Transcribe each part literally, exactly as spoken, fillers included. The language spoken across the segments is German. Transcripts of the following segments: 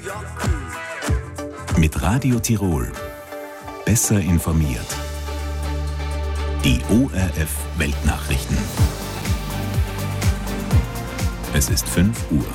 Mit Radio Tirol. Besser informiert. Die O R F Weltnachrichten. Es ist fünf Uhr.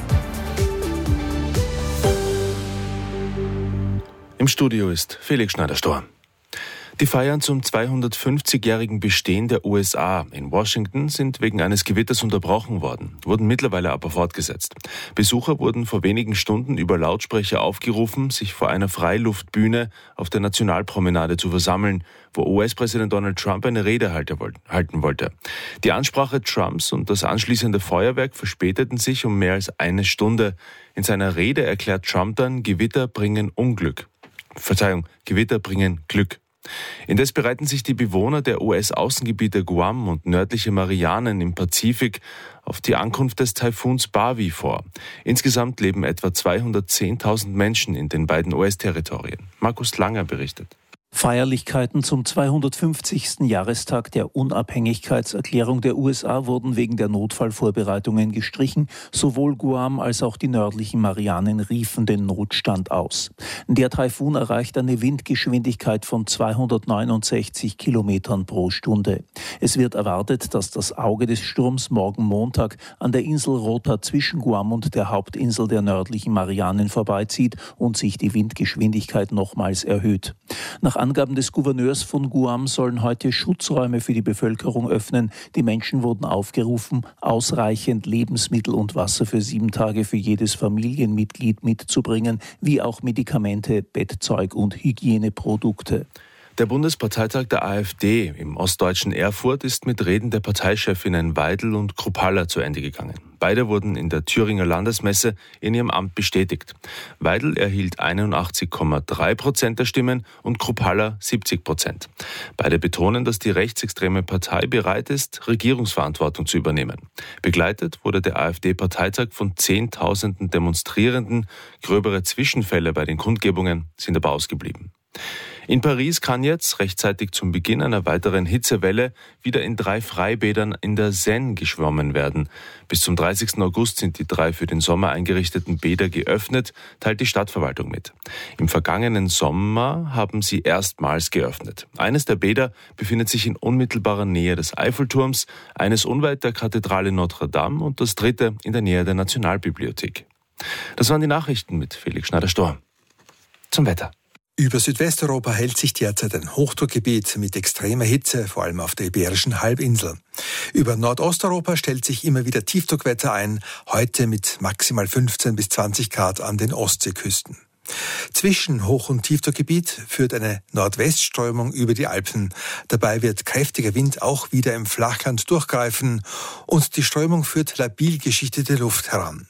Im Studio ist Felix Schneider-Storr. Die Feiern zum zweihundertfünfzigjährigen Bestehen der U S A in Washington sind wegen eines Gewitters unterbrochen worden, wurden mittlerweile aber fortgesetzt. Besucher wurden vor wenigen Stunden über Lautsprecher aufgerufen, sich vor einer Freiluftbühne auf der Nationalpromenade zu versammeln, wo U S-Präsident Donald Trump eine Rede halten wollte. Die Ansprache Trumps und das anschließende Feuerwerk verspäteten sich um mehr als eine Stunde. In seiner Rede erklärt Trump dann, Gewitter bringen Unglück. Verzeihung, Gewitter bringen Glück. Indes bereiten sich die Bewohner der U S-Außengebiete Guam und nördliche Marianen im Pazifik auf die Ankunft des Taifuns Bavi vor. Insgesamt leben etwa zweihundertzehntausend Menschen in den beiden U S-Territorien. Markus Langer berichtet. Feierlichkeiten zum zweihundertfünfzigsten Jahrestag der Unabhängigkeitserklärung der U S A wurden wegen der Notfallvorbereitungen gestrichen. Sowohl Guam als auch die nördlichen Marianen riefen den Notstand aus. Der Taifun erreicht eine Windgeschwindigkeit von zweihundertneunundsechzig Kilometern pro Stunde. Es wird erwartet, dass das Auge des Sturms morgen Montag an der Insel Rota zwischen Guam und der Hauptinsel der nördlichen Marianen vorbeizieht und sich die Windgeschwindigkeit nochmals erhöht. Nach Angaben des Gouverneurs von Guam sollen heute Schutzräume für die Bevölkerung öffnen. Die Menschen wurden aufgerufen, ausreichend Lebensmittel und Wasser für sieben Tage für jedes Familienmitglied mitzubringen, wie auch Medikamente, Bettzeug und Hygieneprodukte. Der Bundesparteitag der AfD im ostdeutschen Erfurt ist mit Reden der Parteichefinnen Weidel und Kruppalla zu Ende gegangen. Beide wurden in der Thüringer Landesmesse in ihrem Amt bestätigt. Weidel erhielt einundachtzig Komma drei Prozent der Stimmen und Kruppalla siebzig Prozent. Beide betonen, dass die rechtsextreme Partei bereit ist, Regierungsverantwortung zu übernehmen. Begleitet wurde der AfD-Parteitag von Zehntausenden Demonstrierenden. Gröbere Zwischenfälle bei den Kundgebungen sind aber ausgeblieben. In Paris kann jetzt, rechtzeitig zum Beginn einer weiteren Hitzewelle, wieder in drei Freibädern in der Seine geschwommen werden. Bis zum dreißigsten August sind die drei für den Sommer eingerichteten Bäder geöffnet, teilt die Stadtverwaltung mit. Im vergangenen Sommer haben sie erstmals geöffnet. Eines der Bäder befindet sich in unmittelbarer Nähe des Eiffelturms, eines unweit der Kathedrale Notre Dame und das dritte in der Nähe der Nationalbibliothek. Das waren die Nachrichten mit Felix Schneider-Storr. Zum Wetter. Über Südwesteuropa hält sich derzeit ein Hochdruckgebiet mit extremer Hitze, vor allem auf der Iberischen Halbinsel. Über Nordosteuropa stellt sich immer wieder Tiefdruckwetter ein, heute mit maximal fünfzehn bis zwanzig Grad an den Ostseeküsten. Zwischen Hoch- und Tiefdruckgebiet führt eine Nordwestströmung über die Alpen. Dabei wird kräftiger Wind auch wieder im Flachland durchgreifen und die Strömung führt labil geschichtete Luft heran.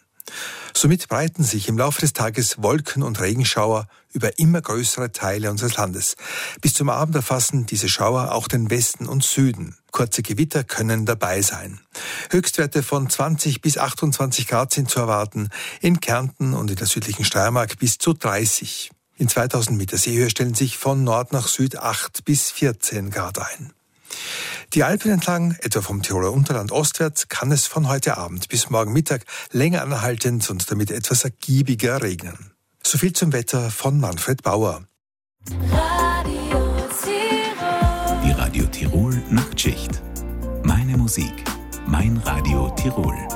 Somit breiten sich im Laufe des Tages Wolken- und Regenschauer über immer größere Teile unseres Landes. Bis zum Abend erfassen diese Schauer auch den Westen und Süden. Kurze Gewitter können dabei sein. Höchstwerte von zwanzig bis achtundzwanzig Grad sind zu erwarten, in Kärnten und in der südlichen Steiermark bis zu dreißig. In zweitausend Meter Seehöhe stellen sich von Nord nach Süd acht bis vierzehn Grad ein. Die Alpen entlang, etwa vom Tiroler Unterland ostwärts, kann es von heute Abend bis morgen Mittag länger anhaltend und damit etwas ergiebiger regnen. So viel zum Wetter von Manfred Bauer. Radio Tirol. Die Radio Tirol Nachtschicht. Meine Musik, mein Radio Tirol.